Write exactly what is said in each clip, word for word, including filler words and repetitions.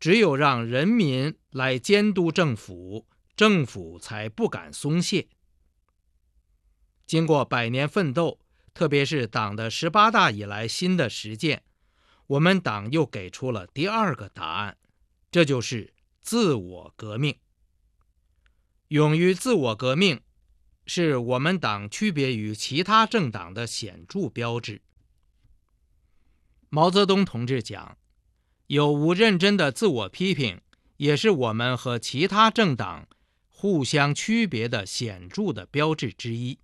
只有让人民来监督政府，政府才不敢松懈。经过百年奋斗，特别是党的十八大以来新的实践，我们党又给出了第二个答案，这就是自我革命。勇于自我革命是我们党区别于其他政党的显著标志。毛泽东同志讲，有无认真的自我批评，也是我们和其他政党互相区别的显著的标志之一。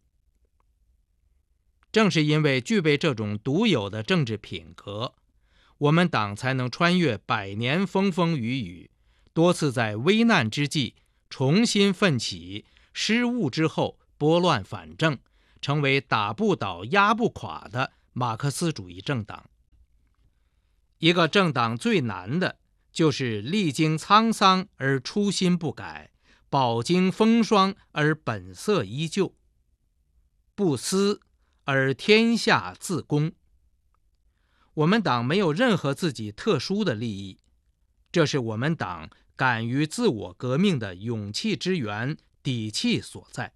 正是因为具备这种独有的政治品格，我们党才能穿越百年风风雨雨，多次在危难之际重新奋起，失误之后拨乱反正，成为打不倒压不垮的马克思主义政党。一个政党最难的就是历经沧桑而初心不改，饱经风霜而本色依旧，不思而天下自公。我们党没有任何自己特殊的利益，这是我们党敢于自我革命的勇气之源、底气所在。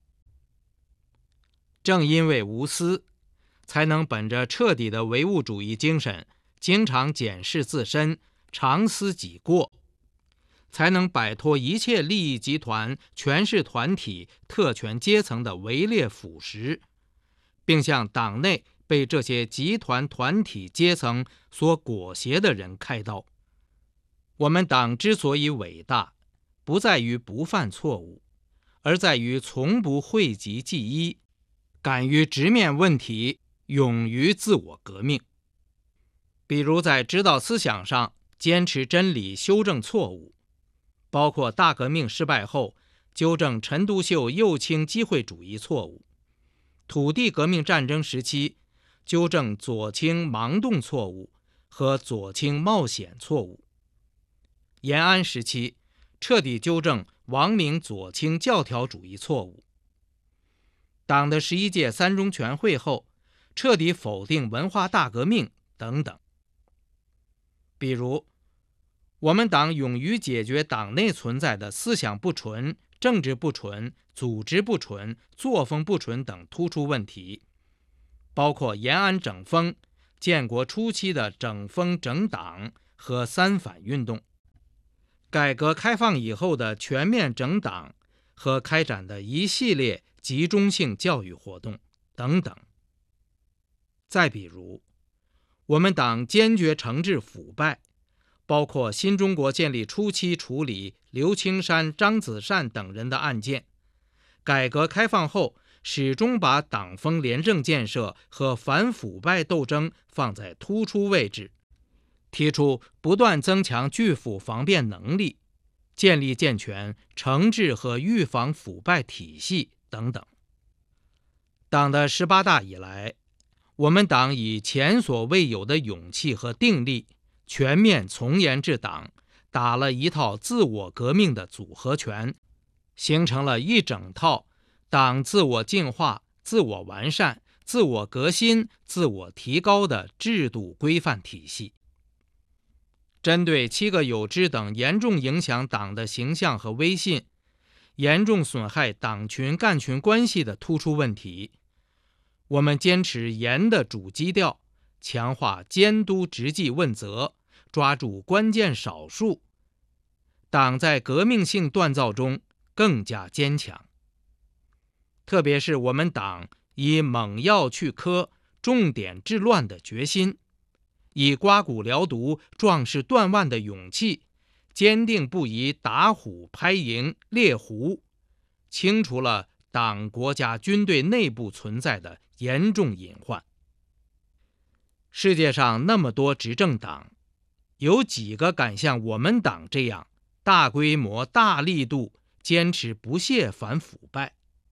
正因为无私，才能本着彻底的唯物主义精神，经常检视自身，常思己过，才能摆脱一切利益集团、权势团体、特权阶层的围猎腐蚀，并向党内被这些集团团体阶层所裹挟的人开刀。我们党之所以伟大，不在于不犯错误，而在于从不讳疾忌医，敢于直面问题，勇于自我革命。比如在指导思想上坚持真理，修正错误，包括大革命失败后纠正陈独秀右倾机会主义错误，土地革命战争时期纠正左倾盲动错误和左倾冒险错误，延安时期彻底纠正王明左倾教条主义错误，党的十一届三中全会后彻底否定文化大革命等等。比如我们党勇于解决党内存在的思想不纯、政治不纯、组织不纯、作风不纯等突出问题，包括延安整风、建国初期的整风整党和三反运动，改革开放以后的全面整党和开展的一系列集中性教育活动等等。再比如，我们党坚决惩治腐败，包括新中国建立初期处理刘青山、张子善等人的案件，改革开放后始终把党风廉政建设和反腐败斗争放在突出位置，提出不断增强拒腐防辩能力，建立健全惩治和预防腐败体系等等。党的十八大以来，我们党以前所未有的勇气和定力，全面从严治党，打了一套自我革命的组合拳，形成了一整套党自我净化、自我完善、自我革新、自我提高的制度规范体系。针对七个有知等严重影响党的形象和威信，严重损害党群干群关系的突出问题，我们坚持严的主基调，强化监督执纪问责，抓住关键少数，党在革命性锻造中更加坚强。特别是我们党以猛药去疴、重点治乱的决心，以刮骨疗毒、壮士断腕的勇气，坚定不移打虎拍蝇、猎狐，清除了党、国家、军队内部存在的严重隐患。世界上那么多执政党，有几个敢像我们党这样大规模、大力度坚持不懈反腐败？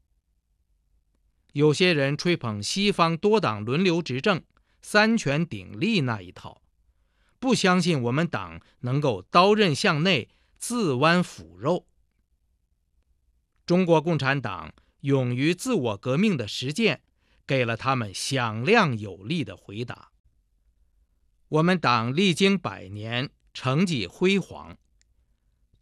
有些人吹捧西方多党轮流执政、三权鼎立那一套，不相信我们党能够刀刃向内、自剜腐肉。中国共产党勇于自我革命的实践，给了他们响亮有力的回答。我们党历经百年，成绩辉煌，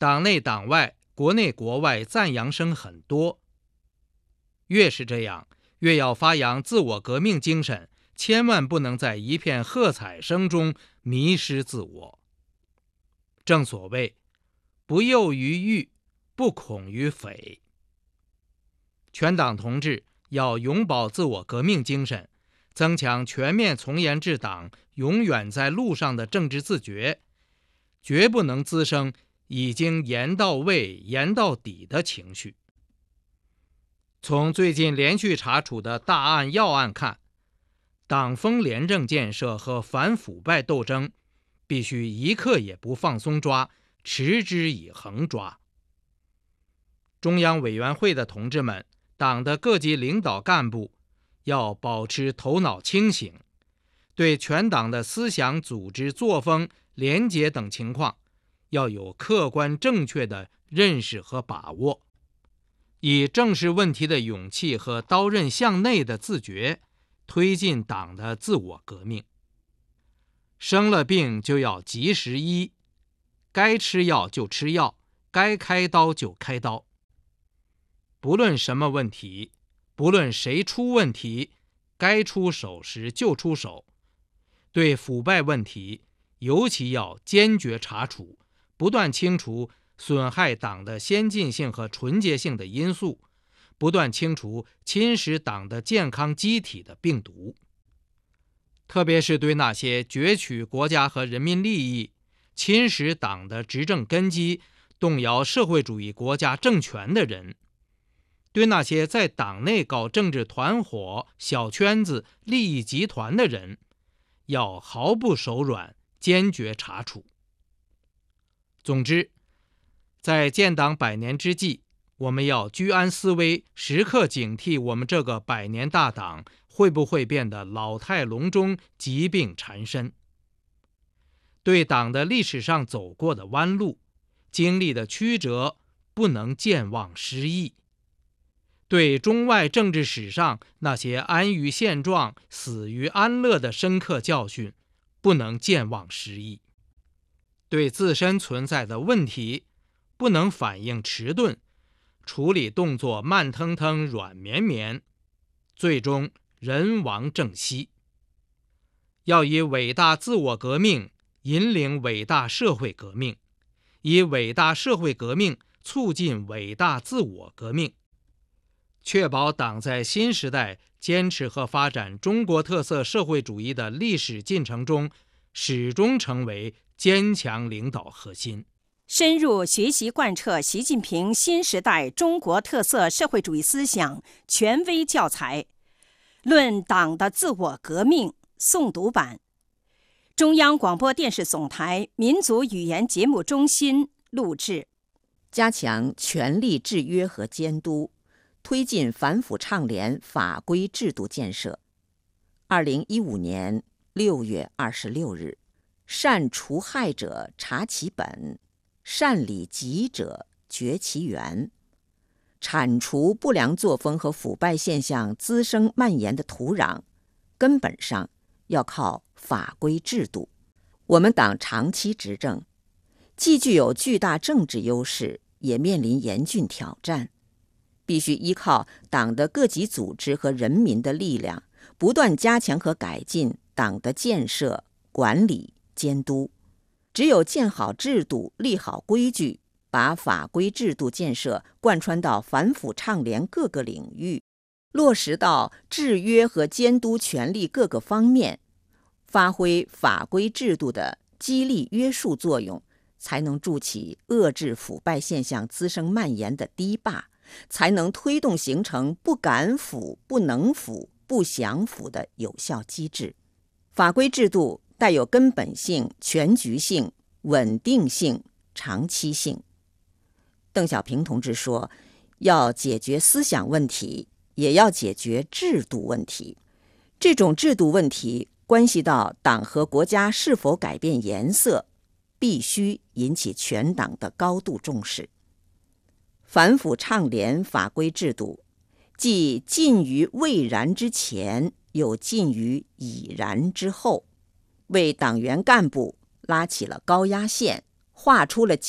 党内党外、国内国外赞扬声很多。越是这样，越要发扬自我革命精神，千万不能在一片喝彩声中迷失自我。正所谓不诱于欲，不恐于匪。全党同志要永葆自我革命精神，增强全面从严治党、永远在路上的政治自觉，绝不能滋生已经严到位、严到底的情绪。从最近连续查处的大案要案看，党风廉政建设和反腐败斗争必须一刻也不放松抓，持之以恒抓。中央委员会的同志们，党的各级领导干部要保持头脑清醒，对全党的思想组织作风、廉洁等情况要有客观正确的认识和把握，以正视问题的勇气和刀刃向内的自觉，推进党的自我革命。生了病就要及时医，该吃药就吃药，该开刀就开刀。不论什么问题，不论谁出问题，该出手时就出手。对腐败问题，尤其要坚决查处，不断清除损害党的先进性和纯洁性的因素，不断清除侵蚀党的健康机体的病毒。特别是对那些攫取国家和人民利益、侵蚀党的执政根基、动摇社会主义国家政权的人，对那些在党内搞政治团伙、小圈子、利益集团的人，要毫不手软，坚决查处。总之，在建党百年之际，我们要居安思危，时刻警惕我们这个百年大党会不会变得老态龙钟、疾病缠身。对党的历史上走过的弯路、经历的曲折，不能健忘失忆。对中外政治史上那些安于现状、死于安乐的深刻教训，不能健忘失忆。对自身存在的问题，不能反应迟钝，处理动作慢腾腾、软绵绵，最终人亡政息。要以伟大自我革命引领伟大社会革命，以伟大社会革命促进伟大自我革命，确保党在新时代坚持和发展中国特色社会主义的历史进程中，始终成为坚强领导核心。 深入学习贯彻习近平新时代中国特色社会主义思想权威教材《论党的自我革命》诵读版，中央广播电视总台民族语言节目中心录制。 加强权力制约和监督，推进反腐倡廉法规制度建设。二零一五年六月二十六日，善除害者查其本，善理己者决其源。铲除不良作风和腐败现象滋生蔓延的土壤，根本上要靠法规制度。我们党长期执政，既具有巨大政治优势，也面临严峻挑战。必须依靠党的各级组织和人民的力量，不断加强和改进党的建设、管理、监督。只有建好制度、立好规矩，把法规制度建设贯穿到反腐倡廉各个领域，落实到制约和监督权力各个方面，发挥法规制度的激励约束作用，才能筑起遏制腐败现象滋生蔓延的堤坝，才能推动形成不敢腐、不能腐、不想腐的有效机制。法规制度带有根本性、全局性、稳定性、长期性。邓小平同志说，要解决思想问题，也要解决制度问题。这种制度问题关系到党和国家是否改变颜色，必须引起全党的高度重视。反腐倡廉法规制度，既近于未然之前，又近于已然之后，为党员干部拉起了高压线，画出了